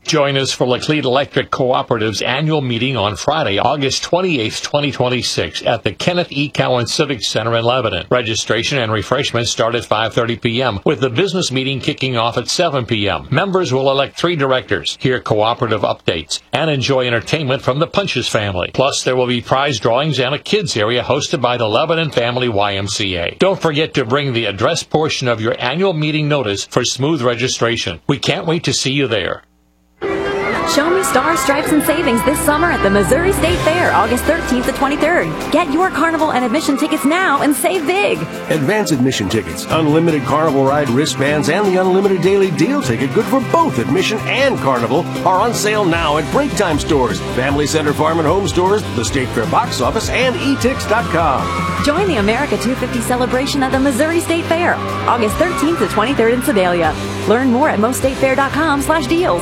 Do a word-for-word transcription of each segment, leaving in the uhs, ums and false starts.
Join us for Laclede Electric Cooperative's annual meeting on Friday, August twenty-eighth, twenty twenty-six at the Kenneth E. Cowan Civic Center in Lebanon. Registration and refreshments start at five thirty p.m., with the business meeting kicking off at seven p.m. Members will elect three directors, hear cooperative updates, and enjoy entertainment from the Punches family. Plus, there will be prize drawings and a kids area hosted by the Lebanon Family Y M C A. Don't forget to bring the address portion of your annual meeting notice for smooth registration. We can't wait to see you there. Show me Stars, Stripes, and Savings this summer at the Missouri State Fair, August thirteenth to twenty-third. Get your Carnival and admission tickets now and save big. Advance admission tickets, unlimited Carnival ride wristbands, and the unlimited daily deal ticket, good for both admission and Carnival, are on sale now at Break Time stores, Family Center Farm and Home stores, the State Fair box office, and e tix dot com. Join the America two fifty celebration at the Missouri State Fair, August thirteenth to twenty-third in Sedalia. Learn more at most state fair dot com slash deals.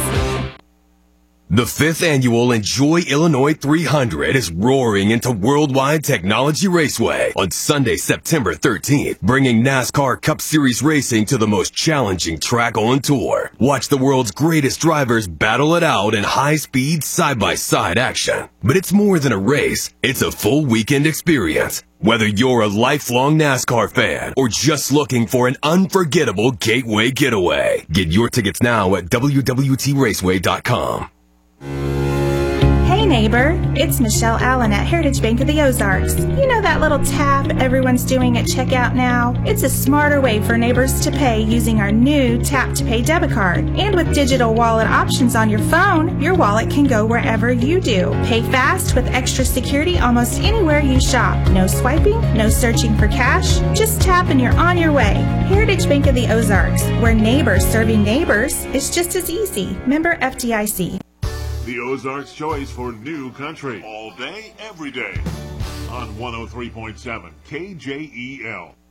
The fifth annual Enjoy Illinois three hundred is roaring into Worldwide Technology Raceway on Sunday, September thirteenth, bringing NASCAR Cup Series racing to the most challenging track on tour. Watch the world's greatest drivers battle it out in high-speed, side-by-side action. But it's more than a race. It's a full weekend experience. Whether you're a lifelong NASCAR fan or just looking for an unforgettable gateway getaway, get your tickets now at w w t raceway dot com. Hey neighbor, it's Michelle Allen at Heritage Bank of the Ozarks. You know that little tap everyone's doing at checkout now? It's a smarter way for neighbors to pay using our new Tap to Pay debit card. And with digital wallet options on your phone, your wallet can go wherever you do. Pay fast with extra security almost anywhere you shop. No swiping, no searching for cash. Just tap and you're on your way. Heritage Bank of the Ozarks, where neighbors serving neighbors is just as easy. Member F D I C. The Ozarks' choice for new country. All day, every day. On one oh three point seven K J E L.